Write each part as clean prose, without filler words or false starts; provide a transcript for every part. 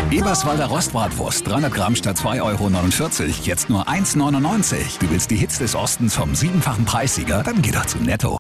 Eberswalder Rostbratwurst, 300 Gramm statt 2,49 €, jetzt nur 1,99 €. Du willst die Hits des Ostens vom 7-fachen Preissieger? Dann geh doch zu Netto.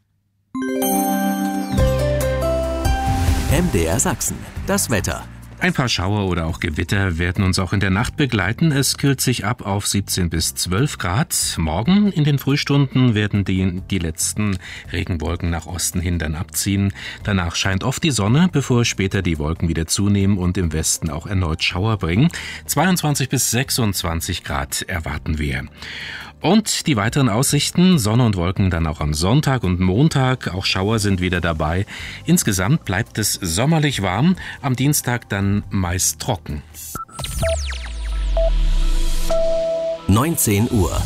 MDR Sachsen, das Wetter. Ein paar Schauer oder auch Gewitter werden uns auch in der Nacht begleiten. Es kühlt sich ab auf 17 bis 12 Grad. Morgen in den Frühstunden werden die letzten Regenwolken nach Osten hin dann abziehen. Danach scheint oft die Sonne, bevor später die Wolken wieder zunehmen und im Westen auch erneut Schauer bringen. 22 bis 26 Grad erwarten wir. Und die weiteren Aussichten, Sonne und Wolken dann auch am Sonntag und Montag, auch Schauer sind wieder dabei. Insgesamt bleibt es sommerlich warm, am Dienstag dann meist trocken. 19 Uhr.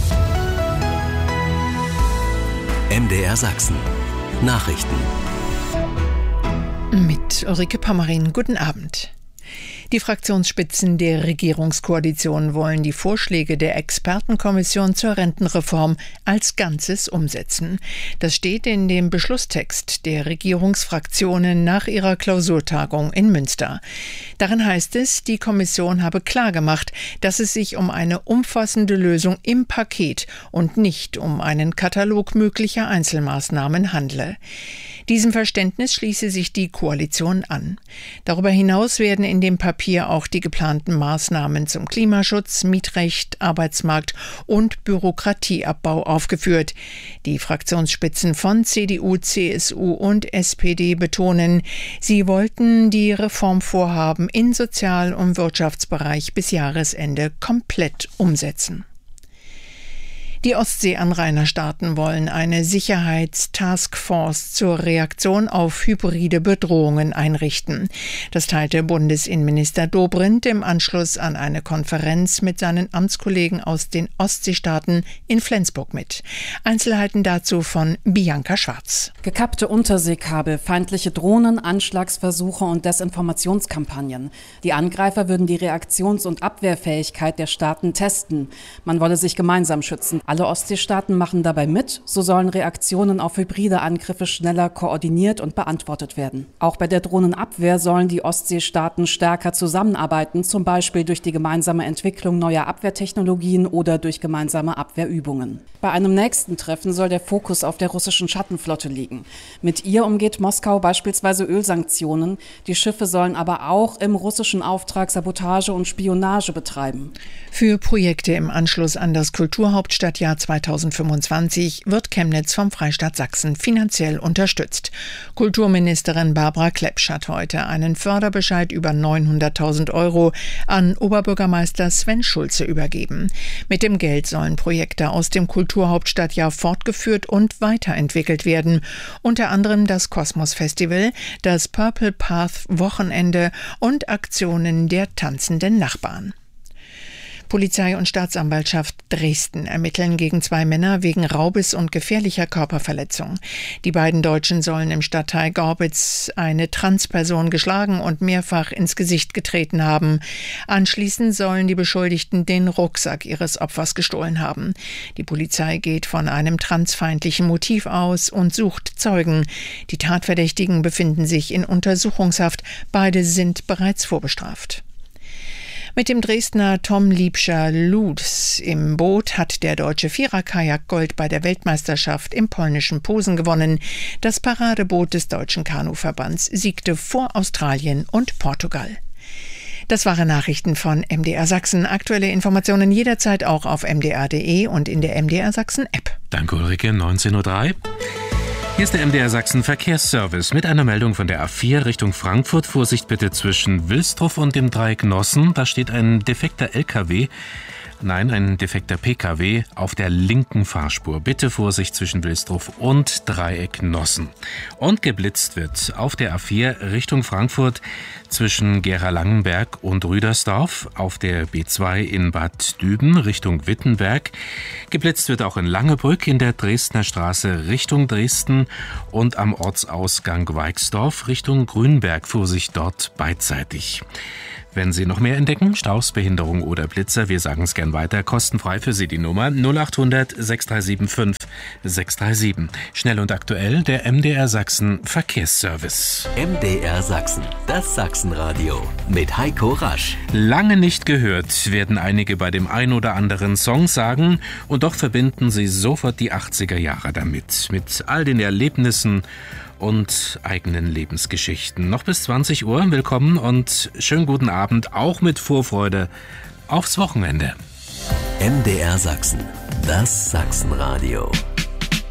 MDR Sachsen. Nachrichten. Mit Ulrike Pommerin. Guten Abend. Die Fraktionsspitzen der Regierungskoalition wollen die Vorschläge der Expertenkommission zur Rentenreform als Ganzes umsetzen. Das steht in dem Beschlusstext der Regierungsfraktionen nach ihrer Klausurtagung in Münster. Darin heißt es, die Kommission habe klargemacht, dass es sich um eine umfassende Lösung im Paket und nicht um einen Katalog möglicher Einzelmaßnahmen handle. Diesem Verständnis schließe sich die Koalition an. Darüber hinaus werden in dem Papier auch die geplanten Maßnahmen zum Klimaschutz, Mietrecht, Arbeitsmarkt und Bürokratieabbau aufgeführt. Die Fraktionsspitzen von CDU, CSU und SPD betonen, sie wollten die Reformvorhaben in Sozial- und Wirtschaftsbereich bis Jahresende komplett umsetzen. Die Ostseeanrainerstaaten wollen eine Sicherheitstaskforce zur Reaktion auf hybride Bedrohungen einrichten. Das teilte Bundesinnenminister Dobrindt im Anschluss an eine Konferenz mit seinen Amtskollegen aus den Ostseestaaten in Flensburg mit. Einzelheiten dazu von Bianca Schwarz. Gekappte Unterseekabel, feindliche Drohnen, Anschlagsversuche und Desinformationskampagnen. Die Angreifer würden die Reaktions- und Abwehrfähigkeit der Staaten testen. Man wolle sich gemeinsam schützen. Alle Ostseestaaten machen dabei mit, so sollen Reaktionen auf hybride Angriffe schneller koordiniert und beantwortet werden. Auch bei der Drohnenabwehr sollen die Ostseestaaten stärker zusammenarbeiten, zum Beispiel durch die gemeinsame Entwicklung neuer Abwehrtechnologien oder durch gemeinsame Abwehrübungen. Bei einem nächsten Treffen soll der Fokus auf der russischen Schattenflotte liegen. Mit ihr umgeht Moskau beispielsweise Ölsanktionen. Die Schiffe sollen aber auch im russischen Auftrag Sabotage und Spionage betreiben. Für Projekte im Anschluss an das Kulturhauptstadtjahr 2025 wird Chemnitz vom Freistaat Sachsen finanziell unterstützt. Kulturministerin Barbara Klepsch hat heute einen Förderbescheid über 900.000 € an Oberbürgermeister Sven Schulze übergeben. Mit dem Geld sollen Projekte aus dem Kulturhauptstadtjahr fortgeführt und weiterentwickelt werden. Unter anderem das Kosmos Festival, das Purple Path Wochenende und Aktionen der tanzenden Nachbarn. Polizei und Staatsanwaltschaft Dresden ermitteln gegen 2 Männer wegen Raubes und gefährlicher Körperverletzung. Die beiden Deutschen sollen im Stadtteil Gorbitz eine Transperson geschlagen und mehrfach ins Gesicht getreten haben. Anschließend sollen die Beschuldigten den Rucksack ihres Opfers gestohlen haben. Die Polizei geht von einem transfeindlichen Motiv aus und sucht Zeugen. Die Tatverdächtigen befinden sich in Untersuchungshaft. Beide sind bereits vorbestraft. Mit dem Dresdner Tom Liebscher Luz im Boot hat der deutsche Viererkajak Gold bei der Weltmeisterschaft im polnischen Posen gewonnen. Das Paradeboot des Deutschen Kanuverbands siegte vor Australien und Portugal. Das waren Nachrichten von MDR Sachsen. Aktuelle Informationen jederzeit auch auf mdr.de und in der MDR Sachsen App. Danke Ulrike, 19:03 Uhr. Hier ist der MDR Sachsen Verkehrsservice mit einer Meldung von der A4 Richtung Frankfurt. Vorsicht bitte zwischen Wilsdruff und dem Dreieck Nossen. Da steht ein defekter ein defekter PKW auf der linken Fahrspur. Bitte Vorsicht zwischen Wilsdruff und Dreieck Nossen. Und geblitzt wird auf der A4 Richtung Frankfurt zwischen Gera-Langenberg und Rüdersdorf, auf der B2 in Bad Düben Richtung Wittenberg. Geblitzt wird auch in Langebrück in der Dresdner Straße Richtung Dresden und am Ortsausgang Weixdorf Richtung Grünberg. Vorsicht dort beidseitig. Wenn Sie noch mehr entdecken, Staus, Behinderung oder Blitzer, wir sagen es gern weiter, kostenfrei für Sie die Nummer 0800 6375 637. Schnell und aktuell der MDR Sachsen Verkehrsservice. MDR Sachsen, das Sachsenradio mit Heiko Rasch. Lange nicht gehört, werden einige bei dem ein oder anderen Song sagen, und doch verbinden sie sofort die 80er Jahre damit, mit all den Erlebnissen und eigenen Lebensgeschichten. Noch bis 20 Uhr, willkommen und schönen guten Abend, auch mit Vorfreude aufs Wochenende. MDR Sachsen, das Sachsenradio.